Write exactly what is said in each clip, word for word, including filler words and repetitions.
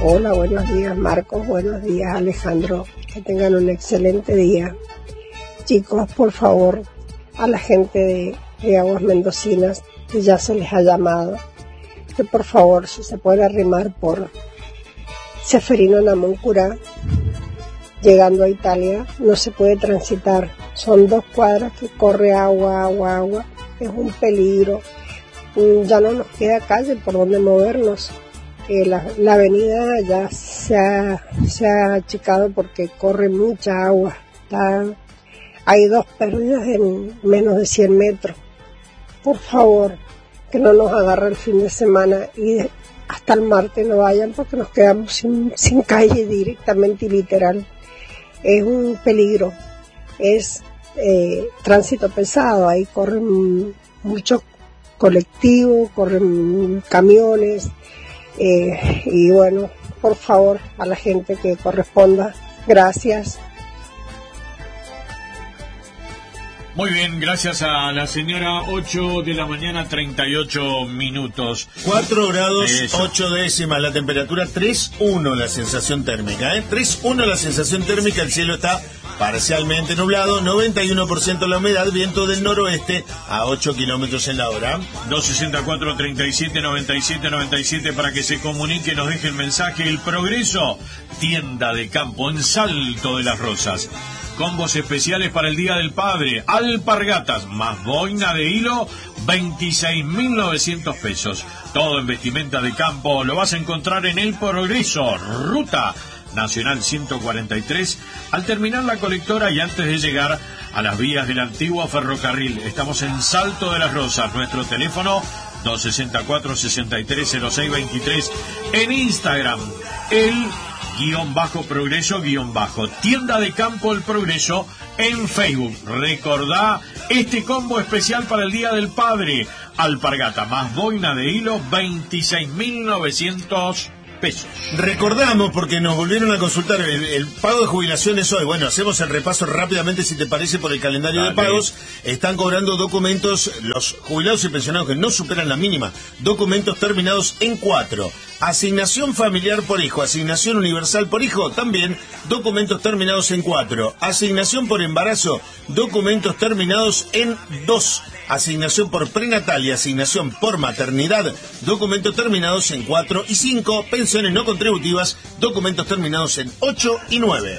Hola, buenos días Marcos, buenos días Alejandro, que tengan un excelente día. Chicos, por favor, a la gente de, de Aguas Mendocinas, que ya se les ha llamado, que por favor, si se puede arrimar por Ceferino Namuncurá, llegando a Italia, no se puede transitar. Son dos cuadras que corre agua, agua, agua. Es un peligro. Ya no nos queda calle por donde movernos. Eh, la, la avenida ya se ha, se ha achicado porque corre mucha agua. Está, hay dos pérdidas en menos de cien metros. Por favor, que no nos agarre el fin de semana y de, hasta el martes no vayan porque nos quedamos sin, sin calle directamente y literal. Es un peligro, es eh, tránsito pesado, ahí corren muchos colectivos, corren camiones, eh, y bueno, por favor, a la gente que corresponda, gracias. Muy bien, gracias a la señora. Ocho de la mañana, treinta y ocho minutos. cuatro grados, ocho décimas la temperatura, tres uno la sensación térmica, ¿eh? tres uno la sensación térmica, el cielo está parcialmente nublado, noventa y uno por ciento la humedad, viento del noroeste a ocho kilómetros en la hora. dos sesenta y cuatro, treinta y siete, noventa y siete, noventa y siete para que se comunique, nos deje el mensaje. El Progreso, tienda de campo en Salto de las Rosas. Combos especiales para el Día del Padre. Alpargatas más boina de hilo, veintiséis mil novecientos pesos. Todo en vestimenta de campo lo vas a encontrar en El Progreso, Ruta Nacional ciento cuarenta y tres, al terminar la colectora y antes de llegar a las vías del antiguo ferrocarril. Estamos en Salto de las Rosas. Nuestro teléfono dos sesenta y cuatro, sesenta y tres, cero seis veintitrés. En Instagram, el guión bajo progreso guión bajo tienda de campo El Progreso. En Facebook, recordá este combo especial para el Día del Padre. Alpargata más boina de hilo, veintiséis mil novecientos pesos. Recordamos, porque nos volvieron a consultar, el, el pago de jubilaciones hoy. Bueno, hacemos el repaso rápidamente, si te parece, por el calendario Dale. de pagos. Están cobrando documentos, los jubilados y pensionados que no superan la mínima, documentos terminados en cuatro. Asignación familiar por hijo, asignación universal por hijo, también documentos terminados en cuatro. Asignación por embarazo, documentos terminados en dos. Asignación por prenatal y asignación por maternidad, documentos terminados en cuatro y cinco. Pensiones no contributivas, documentos terminados en ocho y nueve.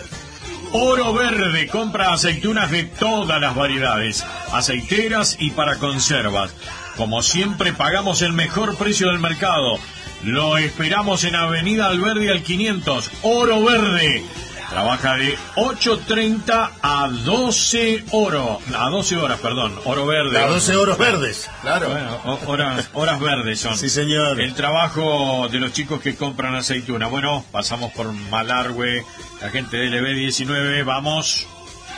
Oro Verde, compra aceitunas de todas las variedades, aceiteras y para conservas. Como siempre, pagamos el mejor precio del mercado. Lo esperamos en Avenida Alberdi al quinientos. Oro Verde. Trabaja de ocho treinta a doce oro, a doce horas, perdón, Oro Verde. A doce horas verdes, claro. Bueno, horas, horas verdes son. Sí, señor. El trabajo de los chicos que compran aceituna. Bueno, pasamos por Malargüe, la gente de L B diecinueve, vamos.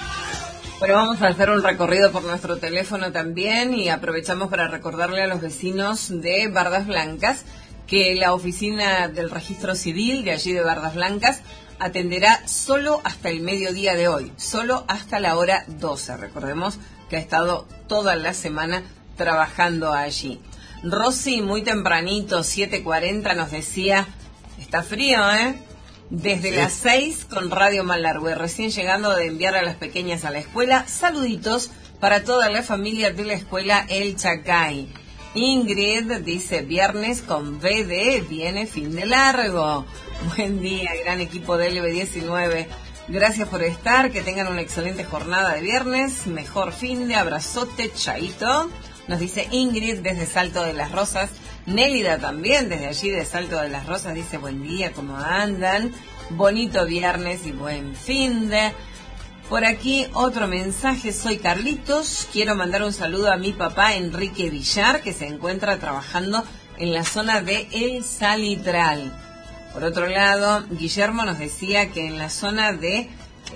Bueno, vamos a hacer un recorrido por nuestro teléfono también y aprovechamos para recordarle a los vecinos de Bardas Blancas que la oficina del registro civil de allí de Bardas Blancas atenderá solo hasta el mediodía de hoy, solo hasta la hora doce. Recordemos que ha estado toda la semana trabajando allí. Rosy, muy tempranito, siete cuarenta, nos decía, está frío, ¿eh? Desde sí. las seis con Radio Malargüe, recién llegando de enviar a las pequeñas a la escuela. Saluditos para toda la familia de la escuela El Chacay. Ingrid dice, viernes con B D, viene fin de largo. Buen día, gran equipo de L B diecinueve. Gracias por estar, que tengan una excelente jornada de viernes. Mejor fin de, abrazote, chaito. Nos dice Ingrid desde Salto de las Rosas. Nélida también desde allí de Salto de las Rosas dice, buen día, ¿cómo andan? Bonito viernes y buen fin de. Por aquí otro mensaje, soy Carlitos, quiero mandar un saludo a mi papá Enrique Villar, que se encuentra trabajando en la zona de El Salitral. Por otro lado, Guillermo nos decía que en la zona de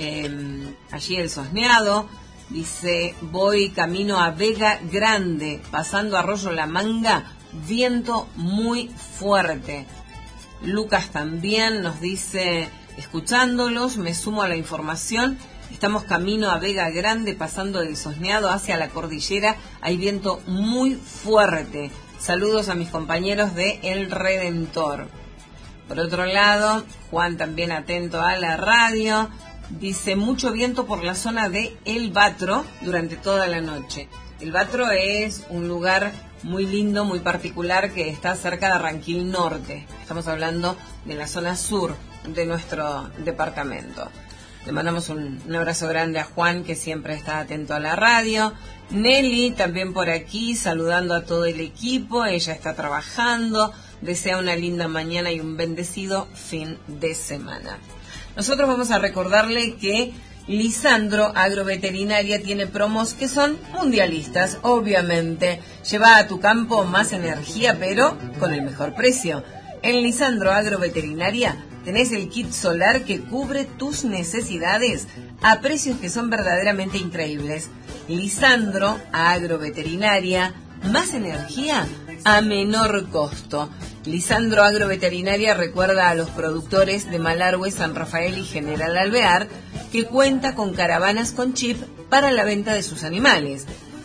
eh, allí El Sosneado, dice, voy camino a Vega Grande, pasando Arroyo La Manga, viento muy fuerte. Lucas también nos dice, escuchándolos, me sumo a la información. Estamos camino a Vega Grande, pasando del Sosneado hacia la cordillera. Hay viento muy fuerte. Saludos a mis compañeros de El Redentor. Por otro lado, Juan también atento a la radio, dice mucho viento por la zona de El Batro durante toda la noche. El Batro es un lugar muy lindo, muy particular, que está cerca de Ranquil Norte. Estamos hablando de la zona sur de nuestro departamento. Le mandamos un, un abrazo grande a Juan, que siempre está atento a la radio. Nelly también por aquí, saludando a todo el equipo. Ella está trabajando, desea una linda mañana y un bendecido fin de semana. Nosotros vamos a recordarle que Lisandro Agroveterinaria tiene promos que son mundialistas, obviamente. Lleva a tu campo más energía, pero con el mejor precio. En Lisandro Agroveterinaria tenés el kit solar que cubre tus necesidades a precios que son verdaderamente increíbles. Lisandro Agroveterinaria, más energía a menor costo. Lisandro Agroveterinaria recuerda a los productores de Malargüe, San Rafael y General Alvear que cuenta con caravanas con chip para la venta de sus animales.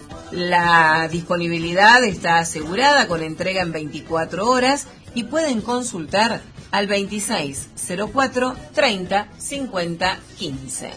La disponibilidad está asegurada con entrega en veinticuatro horas y pueden consultar al veintiséis cero cuatro treinta cincuenta quince.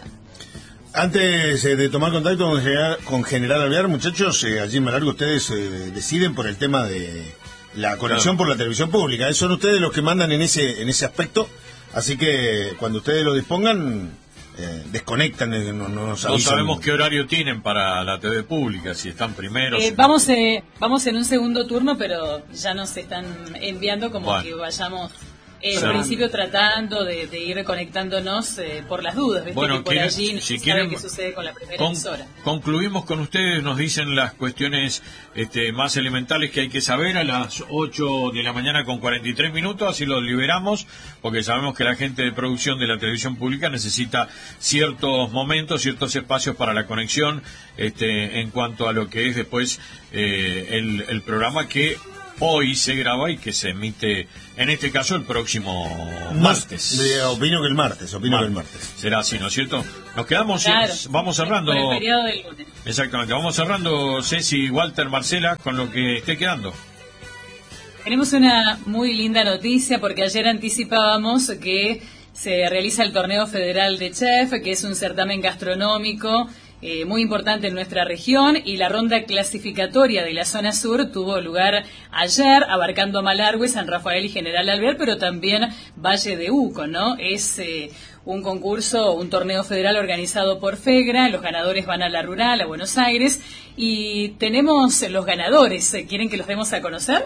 Antes eh, de tomar contacto con General, con General Alvear, muchachos, eh, allí en Malargüe ustedes eh, deciden por el tema de la conexión por la televisión pública. Son ustedes los que mandan en ese en ese aspecto, así que cuando ustedes lo dispongan, eh, desconectan, eh, no, no, nos no sabemos qué horario tienen para la T V pública, si están primero. Eh, si vamos eh, vamos en un segundo turno, pero ya nos están enviando como bueno. que vayamos... Eh, en principio tratando de, de ir conectándonos eh, por las dudas, ¿viste? Bueno, que por quieren, allí no si se quieren, sabe qué sucede con la primera con, emisora. Concluimos con ustedes, nos dicen las cuestiones este, más elementales que hay que saber a las ocho de la mañana con cuarenta y tres minutos, así los liberamos, porque sabemos que la gente de producción de la televisión pública necesita ciertos momentos, ciertos espacios para la conexión este, en cuanto a lo que es después eh, el, el programa que hoy se graba y que se emite, en este caso, el próximo martes. De, opino que el martes, opino martes. que el martes. Será así, ¿no es cierto? Nos quedamos, claro, vamos cerrando. Por el periodo del lunes. Exactamente, vamos cerrando, Ceci, Walter, Marcela, con lo que esté quedando. Tenemos una muy linda noticia, porque ayer anticipábamos que se realiza el Torneo Federal de Chef, que es un certamen gastronómico Eh, muy importante en nuestra región, y la ronda clasificatoria de la zona sur tuvo lugar ayer, abarcando Malargüe, San Rafael y General Alvear, pero también Valle de Uco, ¿no? Es eh, un concurso, un torneo federal organizado por FEGRA, los ganadores van a la rural, a Buenos Aires, y tenemos los ganadores. ¿Quieren que los demos a conocer?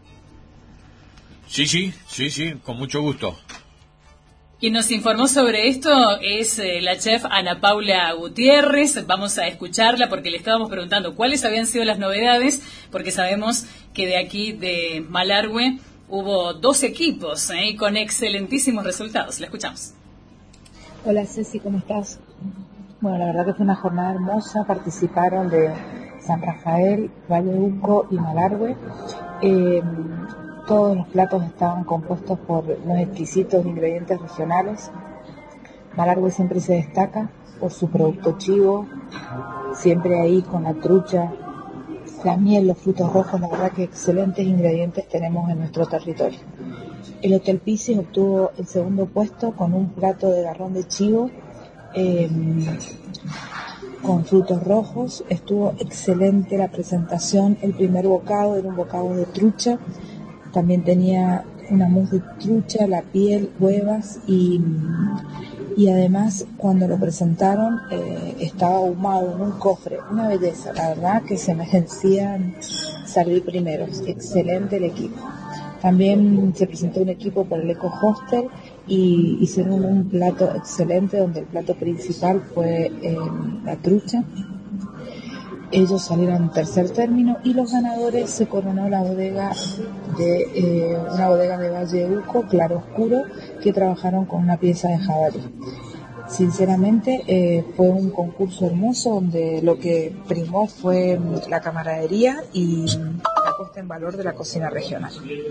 Sí, sí, sí, sí, con mucho gusto. Quien nos informó sobre esto es eh, la chef Ana Paula Gutiérrez. Vamos a escucharla porque le estábamos preguntando cuáles habían sido las novedades, porque sabemos que de aquí de Malargüe hubo dos equipos eh, con excelentísimos resultados. La escuchamos. Hola Ceci, ¿cómo estás? Bueno, la verdad que fue una jornada hermosa. Participaron de San Rafael, Valle de Uco y Malargüe. Eh, Todos los platos estaban compuestos por los exquisitos ingredientes regionales. Malargüe siempre se destaca por su producto chivo, siempre ahí con la trucha, la miel, los frutos rojos. La verdad que excelentes ingredientes tenemos en nuestro territorio. El Hotel Pisces obtuvo el segundo puesto con un plato de garrón de chivo eh, con frutos rojos. Estuvo excelente la presentación. El primer bocado era un bocado de trucha. También tenía una mousse de trucha, la piel, huevas y, y además cuando lo presentaron eh, estaba ahumado en un cofre. Una belleza, la verdad que se merecían salir primeros. Excelente el equipo. También se presentó un equipo por el Eco Hostel y hicieron un plato excelente donde el plato principal fue eh, la trucha. Ellos salieron en tercer término y los ganadores se coronó la bodega de eh, una bodega de Valle de Uco, Claro Oscuro, que trabajaron con una pieza de jabalí. Sinceramente eh, fue un concurso hermoso donde lo que primó fue la camaradería y la puesta en valor de la cocina regional.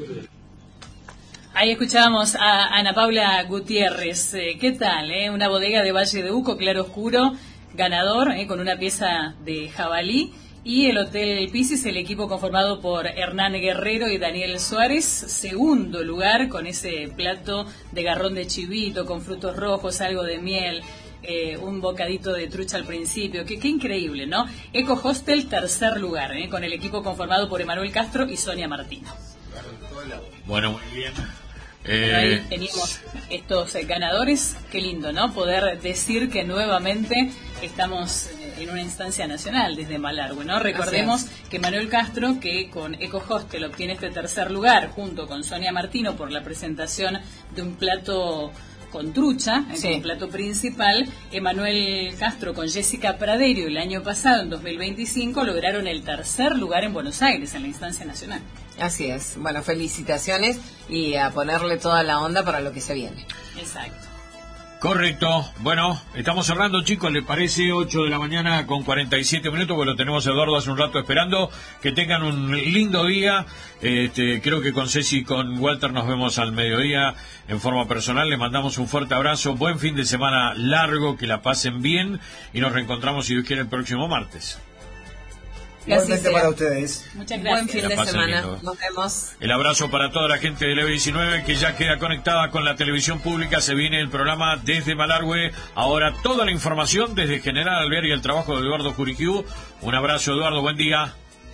Ahí escuchábamos a Ana Paula Gutiérrez. Eh, ¿Qué tal? Eh? Una bodega de Valle de Uco, Claro Oscuro, ganador, eh, con una pieza de jabalí. Y el Hotel Piscis, el equipo conformado por Hernán Guerrero y Daniel Suárez, segundo lugar con ese plato de garrón de chivito con frutos rojos, algo de miel, eh, un bocadito de trucha al principio. Qué, qué increíble, ¿no? Eco Hostel, tercer lugar, ¿eh? Con el equipo conformado por Emanuel Castro y Sonia Martino. Bueno, muy bien. Eh... Ahí teníamos estos eh, ganadores. Qué lindo, ¿no? Poder decir que nuevamente estamos en una instancia nacional desde Malargüe, ¿no? Recordemos que Manuel Castro, que con Eco Hostel obtiene este tercer lugar, junto con Sonia Martino, por la presentación de un plato con trucha, sí, como plato principal. Emanuel Castro con Jessica Praderio el año pasado, en dos mil veinticinco, lograron el tercer lugar en Buenos Aires, en la instancia nacional. Así es. Bueno, felicitaciones y a ponerle toda la onda para lo que se viene. Exacto. Correcto. Bueno, estamos cerrando, chicos, ¿les parece? ocho de la mañana con cuarenta y siete minutos, porque lo tenemos a Eduardo hace un rato esperando. Que tengan un lindo día. Este, creo que con Ceci y con Walter nos vemos al mediodía en forma personal. Les mandamos un fuerte abrazo. Buen fin de semana largo, que la pasen bien. Y nos reencontramos, si Dios quiere, el próximo martes. Igualmente para ustedes. Muchas gracias. Buen fin de semana. Lindo. Nos vemos. El abrazo para toda la gente del E V diecinueve que ya queda conectada con la televisión pública. Se viene el programa desde Malargüe. Ahora toda la información desde General Alvear y el trabajo de Eduardo Juriquiú. Un abrazo, Eduardo. Buen día.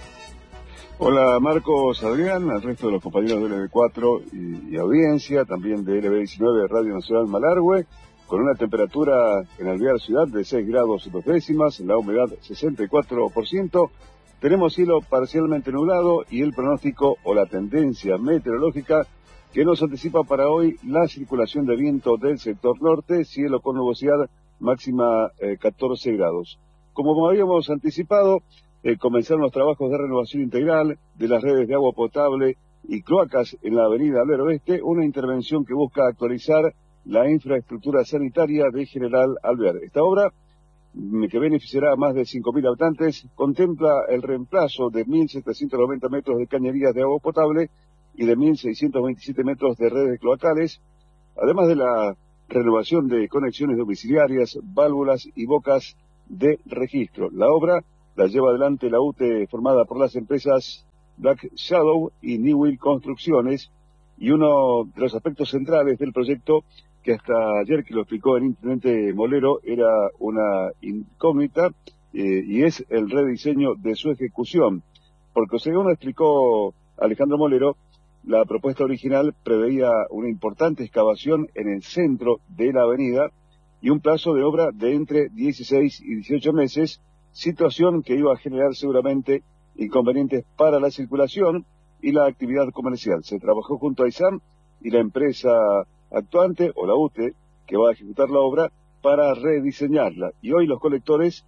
Hola, Marcos, Adrián, al resto de los compañeros de L V cuatro y, y audiencia, también de L V diecinueve, Radio Nacional Malargüe, con una temperatura en Alvear Ciudad de seis grados y dos décimas, la humedad sesenta y cuatro por ciento. Tenemos cielo parcialmente nublado y el pronóstico o la tendencia meteorológica que nos anticipa para hoy la circulación de viento del sector norte, cielo con nubosidad máxima eh, catorce grados. Como habíamos anticipado, eh, comenzaron los trabajos de renovación integral de las redes de agua potable y cloacas en la avenida Alvear Oeste, una intervención que busca actualizar la infraestructura sanitaria de General Alvear. Esta obra, que beneficiará a más de cinco mil habitantes, contempla el reemplazo de mil setecientos noventa metros de cañerías de agua potable y de mil seiscientos veintisiete metros de redes cloacales, además de la renovación de conexiones domiciliarias, válvulas y bocas de registro. La obra la lleva adelante la U T E, formada por las empresas Black Shadow y Newell Construcciones, y uno de los aspectos centrales del proyecto, que hasta ayer que lo explicó el intendente Molero era una incógnita, eh, y es el rediseño de su ejecución. Porque según explicó Alejandro Molero, la propuesta original preveía una importante excavación en el centro de la avenida y un plazo de obra de entre dieciséis y dieciocho meses, situación que iba a generar seguramente inconvenientes para la circulación y la actividad comercial. Se trabajó junto a I S A M y la empresa actuante, o la U T E, que va a ejecutar la obra, para rediseñarla. Y hoy los colectores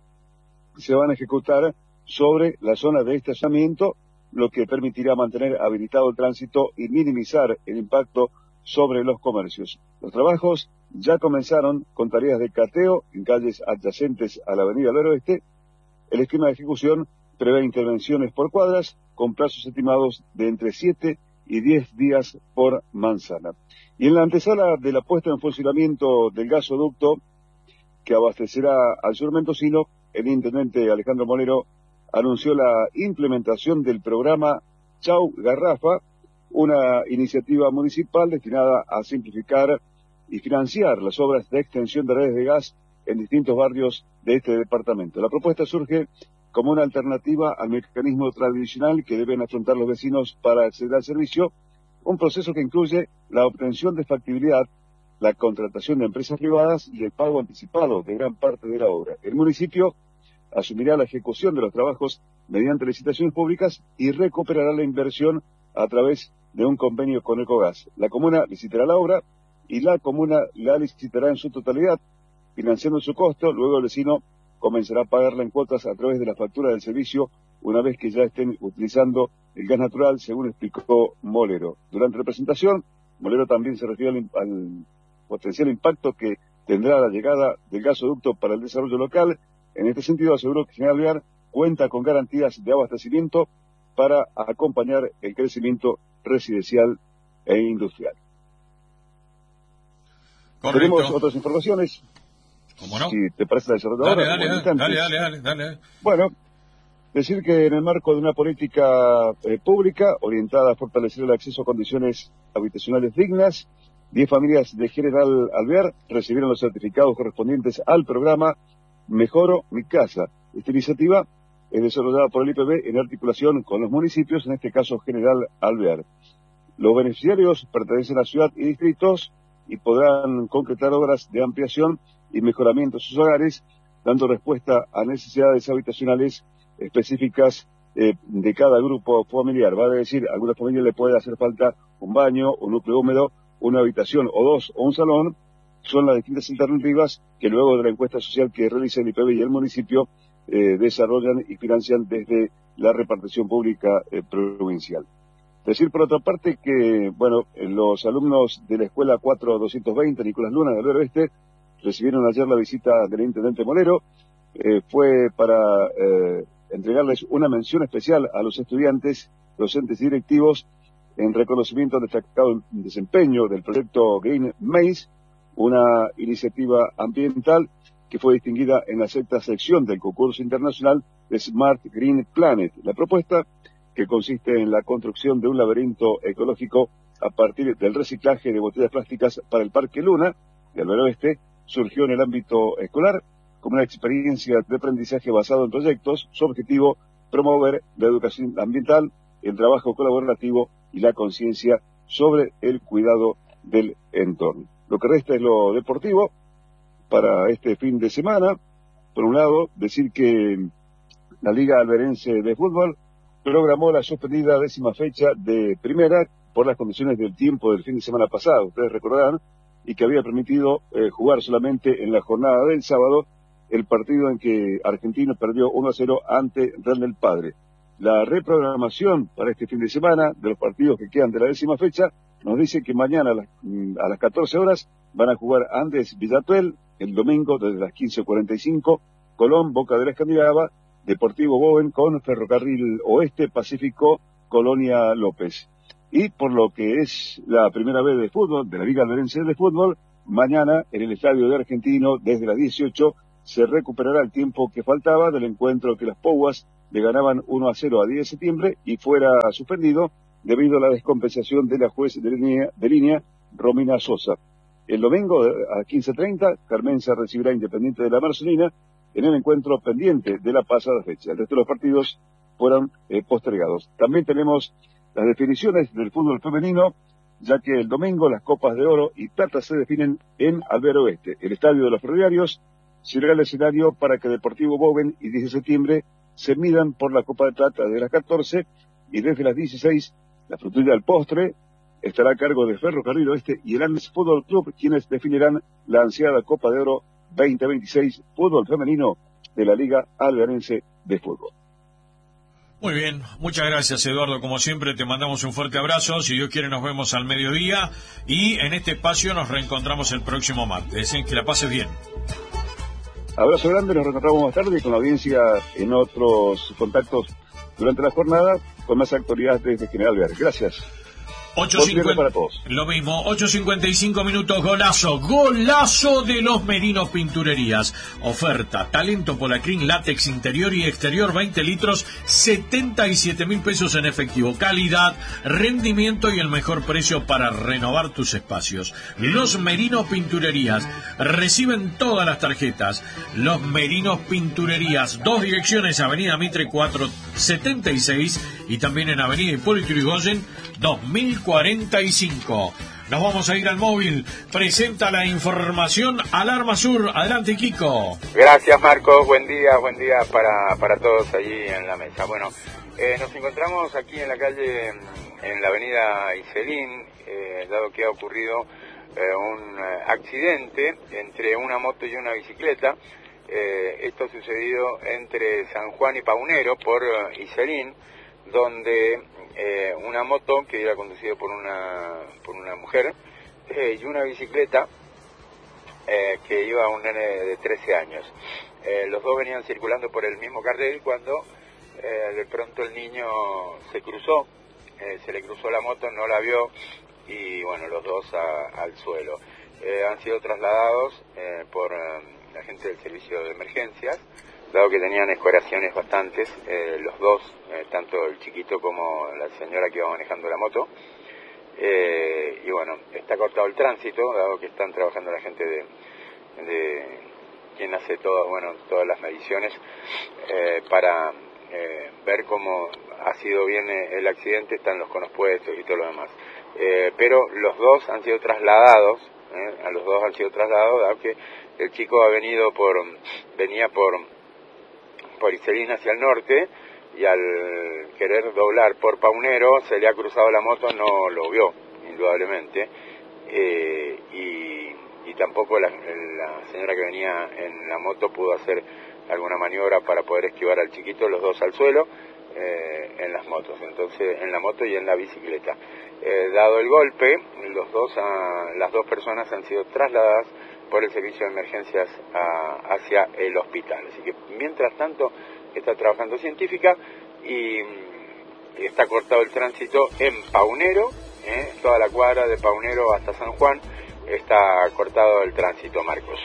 se van a ejecutar sobre la zona de estacionamiento, lo que permitirá mantener habilitado el tránsito y minimizar el impacto sobre los comercios. Los trabajos ya comenzaron con tareas de cateo en calles adyacentes a la avenida Alvear Oeste. El esquema de ejecución prevé intervenciones por cuadras, con plazos estimados de entre siete y diez días por manzana. Y en la antesala de la puesta en funcionamiento del gasoducto que abastecerá al sur mendocino, el intendente Alejandro Molero anunció la implementación del programa Chau Garrafa, una iniciativa municipal destinada a simplificar y financiar las obras de extensión de redes de gas en distintos barrios de este departamento. La propuesta surge como una alternativa al mecanismo tradicional que deben afrontar los vecinos para acceder al servicio, un proceso que incluye la obtención de factibilidad, la contratación de empresas privadas y el pago anticipado de gran parte de la obra. El municipio asumirá la ejecución de los trabajos mediante licitaciones públicas y recuperará la inversión a través de un convenio con Ecogas. La comuna licitará la obra y la comuna la licitará en su totalidad, financiando su costo. Luego el vecino comenzará a pagarla en cuotas a través de la factura del servicio una vez que ya estén utilizando el gas natural, según explicó Molero. Durante la presentación, Molero también se refirió al, al potencial impacto que tendrá la llegada del gasoducto para el desarrollo local. En este sentido, aseguró que General Alvear cuenta con garantías de abastecimiento para acompañar el crecimiento residencial e industrial. Correcto. Tenemos otras informaciones. ¿Cómo no? Si te parece la desarrolladora. Dale, dale, dale, dale, dale, dale, dale. Bueno, Decir que en el marco de una política eh, pública orientada a fortalecer el acceso a condiciones habitacionales dignas, diez familias de General Alvear recibieron los certificados correspondientes al programa Mejoro mi Casa. Esta iniciativa es desarrollada por el I P B en articulación con los municipios, en este caso General Alvear. Los beneficiarios pertenecen a ciudad y distritos y podrán concretar obras de ampliación y mejoramiento de sus hogares, dando respuesta a necesidades habitacionales específicas eh, de cada grupo familiar. Va a decir, a alguna familia le puede hacer falta un baño, un núcleo húmedo, una habitación o dos, o un salón. Son las distintas alternativas que luego de la encuesta social que realiza el I P B y el municipio eh, desarrollan y financian desde la repartición pública eh, provincial. Decir, por otra parte, que, bueno, los alumnos de la Escuela cuatro doscientos veinte, Nicolás Luna, de Alvear Oeste, recibieron ayer la visita del Intendente Molero. Eh, fue para eh, entregarles una mención especial a los estudiantes, docentes y directivos en reconocimiento al destacado desempeño del proyecto Green Maze, una iniciativa ambiental que fue distinguida en la sexta sección del concurso internacional de Smart Green Planet. La propuesta, que consiste en la construcción de un laberinto ecológico a partir del reciclaje de botellas plásticas para el Parque Luna de Alvear Oeste, surgió en el ámbito escolar como una experiencia de aprendizaje basado en proyectos. Su objetivo, promover la educación ambiental, el trabajo colaborativo y la conciencia sobre el cuidado del entorno. Lo que resta es lo deportivo para este fin de semana. Por un lado, decir que la Liga Alverense de Fútbol programó la suspendida décima fecha de primera por las condiciones del tiempo del fin de semana pasado, ustedes recordarán, y que había permitido eh, jugar solamente en la jornada del sábado el partido en que Argentino perdió uno a cero ante Real del Padre. La reprogramación para este fin de semana de los partidos que quedan de la décima fecha nos dice que mañana a las, a las catorce horas van a jugar Andes Villatuel, el domingo desde las quince cuarenta y cinco, Colón, Boca de la Escandinava, Deportivo Boven con Ferrocarril Oeste, Pacífico, Colonia López. Y por lo que es la primera vez de fútbol, de la Liga Alverense de Fútbol, mañana en el Estadio de Argentino, desde las dieciocho, se recuperará el tiempo que faltaba del encuentro que las Pouas le ganaban uno a cero a diez de septiembre y fuera suspendido debido a la descompensación de la juez de línea, de línea Romina Sosa. El domingo a quince treinta, Carmenza recibirá Independiente de la Marcelina en el encuentro pendiente de la pasada fecha. El resto de los partidos fueron eh, postergados. También tenemos las definiciones del fútbol femenino, ya que el domingo las Copas de Oro y Plata se definen en Alvear Oeste. El Estadio de los Ferroviarios será el escenario para que Deportivo Boven y diez de septiembre se midan por la Copa de Plata desde las catorce y desde las dieciséis, la frutilla del postre estará a cargo de Ferrocarril Oeste y el Andes Fútbol Club, quienes definirán la ansiada Copa de Oro veinte veintiséis, fútbol femenino de la Liga Alverense de Fútbol. Muy bien, muchas gracias Eduardo, como siempre te mandamos un fuerte abrazo, si Dios quiere nos vemos al mediodía y en este espacio nos reencontramos el próximo martes, ¿eh? Que la pases bien. Abrazo grande, nos reencontramos más tarde con la audiencia en otros contactos durante la jornada con más actualidad desde General Alvear. Gracias. ocho cincuenta para todos. Lo mismo, ocho cincuenta y cinco minutos, golazo, golazo de los Merinos Pinturerías. Oferta, talento Polacrín, látex interior y exterior, veinte litros, setenta y siete mil pesos en efectivo. Calidad, rendimiento y el mejor precio para renovar tus espacios. Los Merinos Pinturerías reciben todas las tarjetas. Los Merinos Pinturerías, dos direcciones, Avenida Mitre cuatrocientos setenta y seis y también en Avenida Hipólito Yrigoyen dos mil cuarenta y cinco. Nos vamos a ir al móvil. Presenta la información Alarma Sur. Adelante, Kiko. Gracias, Marcos. Buen día, buen día para, para todos allí en la mesa. Bueno, eh, nos encontramos aquí en la calle, en la avenida Iselín, eh, dado que ha ocurrido eh, un accidente entre una moto y una bicicleta. Eh, esto ha sucedido entre San Juan y Paunero por uh, Iselín, donde eh, una moto que era conducida por una por una mujer eh, y una bicicleta eh, que iba a un nene de trece años. Eh, los dos venían circulando por el mismo carril cuando eh, de pronto el niño se cruzó, eh, se le cruzó la moto, no la vio y bueno, los dos a, al suelo. Eh, han sido trasladados eh, por eh, la gente del servicio de emergencias dado que tenían escoriaciones bastantes, eh, los dos, eh, tanto el chiquito como la señora que iba manejando la moto. Eh, y bueno, está cortado el tránsito, dado que están trabajando la gente de, de quien hace todas, bueno, todas las mediciones, eh, para eh, ver cómo ha sido bien el accidente, están los conos puestos y todo lo demás. Eh, pero los dos han sido trasladados, eh, a los dos han sido trasladados, dado que el chico ha venido por, venía por, por Iselín hacia el norte, y al querer doblar por Paunero se le ha cruzado la moto, no lo vio, indudablemente, eh, y, y tampoco la, la señora que venía en la moto pudo hacer alguna maniobra para poder esquivar al chiquito, los dos al suelo, eh, en las motos, entonces en la moto y en la bicicleta. Eh, dado el golpe, los dos, a, las dos personas han sido trasladadas por el servicio de emergencias a, hacia el hospital. Así que mientras tanto está trabajando científica y, y está cortado el tránsito en Paunero, ¿eh? Toda la cuadra de Paunero hasta San Juan está cortado el tránsito, Marcos.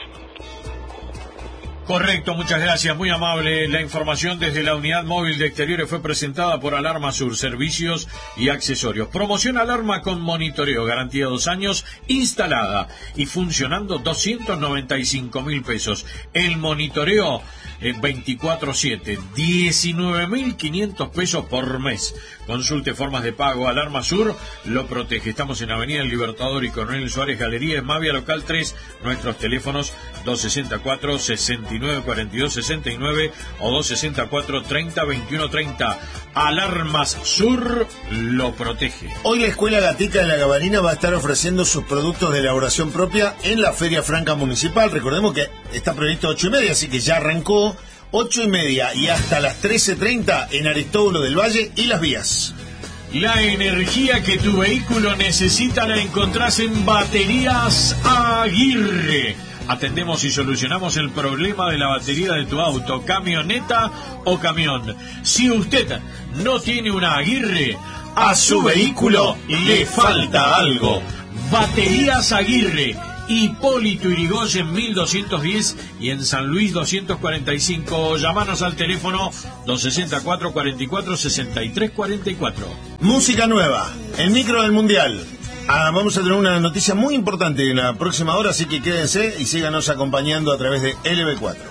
Correcto, muchas gracias, muy amable. La información desde la unidad móvil de exteriores fue presentada por Alarma Sur, servicios y accesorios. Promoción alarma con monitoreo, garantía dos años, instalada y funcionando doscientos noventa y cinco mil pesos. El monitoreo eh, veinticuatro siete, diecinueve mil quinientos pesos por mes. Consulte formas de pago. Alarma Sur lo protege. Estamos en Avenida El Libertador y Coronel Suárez, Galería Esmavia, local tres. Nuestros teléfonos dos sesenta y cuatro, sesenta y nueve cuarenta y dos sesenta y nueve o dos sesenta y cuatro, treinta veintiuno treinta. Alarmas Sur lo protege. Hoy la Escuela Gatica de la Gabarina va a estar ofreciendo sus productos de elaboración propia en la Feria Franca Municipal. Recordemos que está previsto ocho y media, así que ya arrancó. Ocho y media y hasta las trece treinta en Aristóbulo del Valle y Las Vías. La energía que tu vehículo necesita la encontrás en Baterías Aguirre. Atendemos y solucionamos el problema de la batería de tu auto, camioneta o camión. Si usted no tiene una Aguirre, a su vehículo le falta algo. Baterías Aguirre, Hipólito Yrigoyen mil doscientos diez y en San Luis doscientos cuarenta y cinco. Llámanos al teléfono dos sesenta y cuatro, cuarenta y cuatro, sesenta y tres cuarenta y cuatro. Música nueva, el micro del Mundial. Ah, vamos a tener una noticia muy importante en la próxima hora, así que quédense y síganos acompañando a través de L B cuatro.